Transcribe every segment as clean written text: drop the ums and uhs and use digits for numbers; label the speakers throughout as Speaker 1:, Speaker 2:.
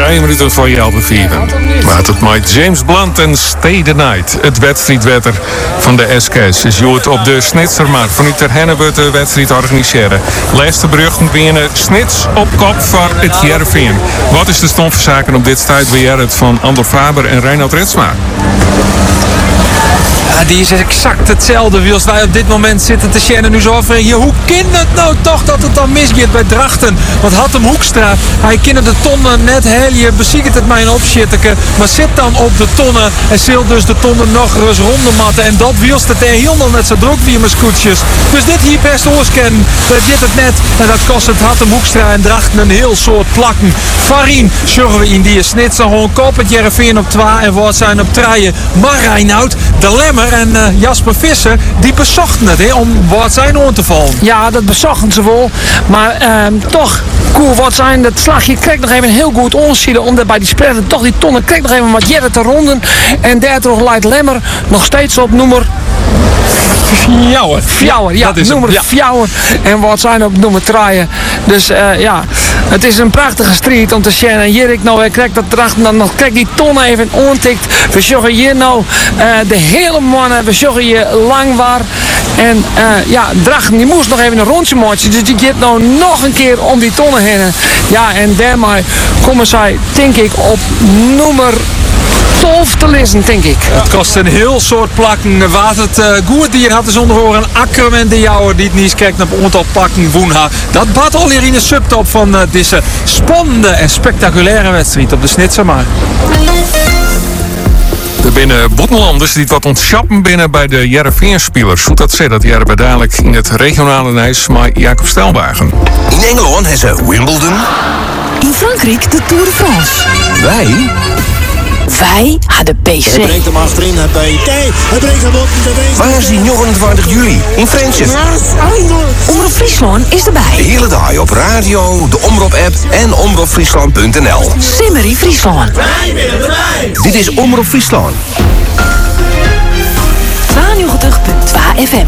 Speaker 1: 2 minuten voor je halve 4. Maar het met James Blunt en Stay the Night. Het wedstrijdwetter van de SK's is goed op de Snitsermarkt. Vanuit ter Hennebut de wedstrijd organiseren. Laatste berichten binnen Snits op kop voor het Heerenveen. Wat is de stand van zaken op dit tijd weer het van Andor Faber en Reinhard Ritsma?
Speaker 2: Ja, die is exact hetzelfde. Wils wij op dit moment zitten te scannen nu zo afvragen. Hoe kan het nou toch dat het dan misgaat bij Drachten? Want had hem Hoekstra, hij kende de tonnen net heel, je beziekt het mij een opschitteke, maar zit dan op de tonnen en zult dus de tonnen nog eens rondematten. En dat Wils het helemaal net zo druk wie mijn scootjes. Dus dit hier best oorskennen, dat dit het net en dat kost het had hem Hoekstra en Drachten een heel soort plakken. Farien zorgen we in die snits dan gewoon kop het Heerenveen op 2 en wat zijn op 3. Maar Reinoud, de Lemmer en Jasper Visser, die bezochten het om wat zijn aan te vallen.
Speaker 3: Ja, dat bezochten ze wel. Maar toch, cool wat zijn. Dat slagje krijgt nog even heel goed onzien. Omdat bij die spreiden toch die tonnen krijgt nog even wat jerren te ronden. En daardoor leidt Lemmer nog steeds op nummer... Fjouwer, ja, nummer Fjouwer. En wat zijn op nummer 3. Dus ja, het is een prachtige strijd om te zien. En Jirik nou krijgt dat drachten, dan krijgt die ton even ontikt. We zorgen hier nou de hele mannen, we zorgen hier lang waar. En ja, Drachten die moest nog even een rondje maken. Dus die gaat nou nog een keer om die tonnen heen. Ja, en daarmee komen zij, denk ik, op nummer 12 te lezen, denk ik.
Speaker 2: Het kost een heel soort plakken. Wat het goed dier had is onderhoren Akkerm en de Jouwer die het niet kijkt naar een aantal plakken woenha. Dat bad al hier in de subtop van deze spannende en spectaculaire wedstrijd op de Snitsermarkt.
Speaker 1: Er binnen Bottenlanders die wat ontschappen binnen bij de Heerenveen-spelers. Hoe dat zit, dat Heerenveen dadelijk in het regionale ijs maar Jacob Stelwagen.
Speaker 4: In Engeland hebben ze Wimbledon.
Speaker 5: In Frankrijk de Tour de France. Wij hadden PC.
Speaker 6: Hij brengt hem achterin, hij brengt hem op.
Speaker 4: Waar is die 29 juli? In Friendship.
Speaker 5: Omroep Friesland is
Speaker 4: De
Speaker 5: erbij.
Speaker 4: hele dag op radio, de Omroep-app en omroepfriesland.nl.
Speaker 5: Simmerie Friesland.
Speaker 4: Dit is Omroep Friesland.
Speaker 5: 92.2 FM.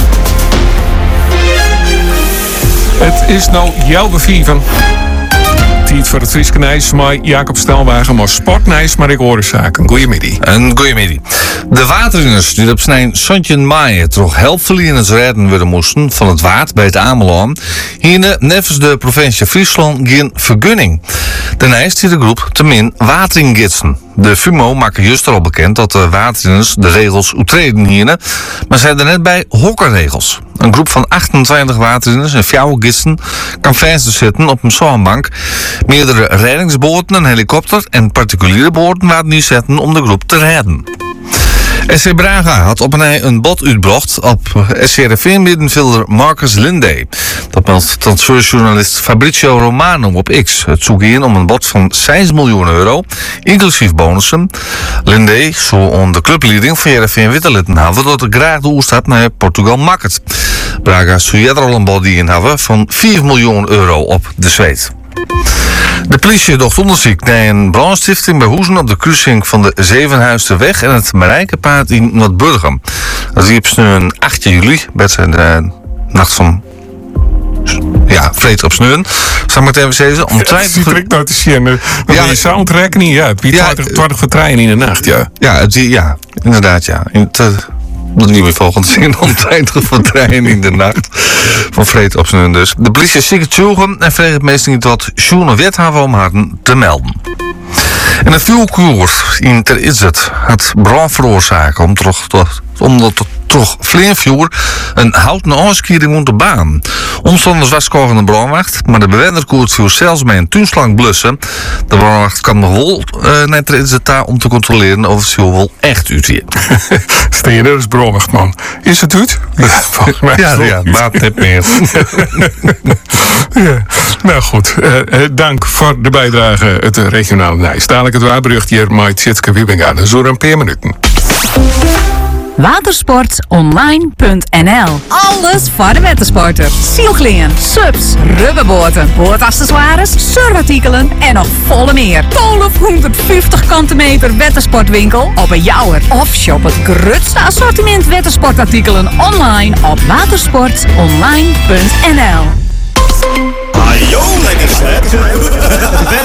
Speaker 1: Het is nou jouw bevieven. Tijd voor het Friese Nijs, maar Jacob Stelwagen, maar sportnijs, maar ik hoor zaken. Goeiemiddag.
Speaker 7: En goeiemiddag. De waterrinners die op zijn Sontje Maaien toch helpverlieners redden worden moesten van het waard bij het Amelaan, hier nevens de provincie Friesland geen vergunning. Daarnaast is de groep te min wateringidsen. De FUMO maken juist al bekend dat de waterrinners de regels overtreden hier, maar zijn er net bij hokkenregels. Een groep van 28 waterrinners en 4 gidsen kan vensters zitten op een zandbank. Meerdere reddingsboten, een helikopter en particuliere boten waren nu zetten om de groep te redden. SC Braga had op een bod uitgebracht op SCRV-middenvelder Marcus Linde. Dat meldt transferjournalist Fabrizio Romano op X. Het zoekt in om een bod van 6 miljoen euro, inclusief bonussen. Linde zou onder de clubleiding van JRV Wittelitten hebben dat er graag de oerstap naar Portugal maakt. Braga zou er al een bod in hebben van 4 miljoen euro op de zweet. De politie docht onderzoek naar een brandstichting bij Hoezen op de kruising van de Zevenhuisterweg en het Marijkenpaard in Noordburgum. Dat liep nu 8 juli, met de nacht van vreed op sneun. Zal ik het even zeggen? Om 20 uur.
Speaker 1: Ik nou te zien. Ja, je zou het rekening, ja. Het biedt 20 vertreien in de nacht, ja.
Speaker 7: Ja, inderdaad, ja. Dat niet meer volgend zien om 20 vertreien in de nacht. Van vreed op sneun dus. De politie is ziek zoeken en vreeg het meestal niet wat Sjoen wethaven om haar te melden. En een vuurkoers in Ter Itzet had brand veroorzaken omdat toch vleervuur een houten aanskiering op de baan. Omstanders was een brandwacht, maar de bewoner kon het vuur zelfs met een tuinslang blussen. De brandwacht kan nog wel naar Ter Itzet daar om te controleren of het vuur wel echt uit is.
Speaker 1: Steen er is brandwacht, man. Is het uit? Volgens mij
Speaker 7: ja, maat net meer.
Speaker 1: Ja, nou goed. Dank voor de bijdrage het regionale Nijs. Dadelijk het waarberucht hier met Tjitske Wiebinga. Dat is door een paar minuten.
Speaker 8: Watersportonline.nl. Alles voor de watersporter. Zielkleren, subs, rubberboten, boordaccessoires, surfartikelen en nog volle meer. 1250 kanten meter watersportwinkel op een Jouwer. Of shop het grootste assortiment watersportartikelen online op watersportonline.nl.
Speaker 6: Ajo, lekker zeg.